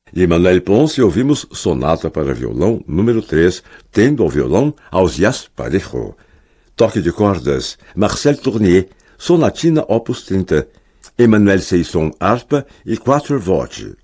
De Manuel Ponce ouvimos Sonata para Violão, número 3, tendo ao violão Ausiàs Parejo. Toque de cordas, Marcel Tournier, Sonatina Opus 30, Emmanuel Seisson, harpa e quatro voci.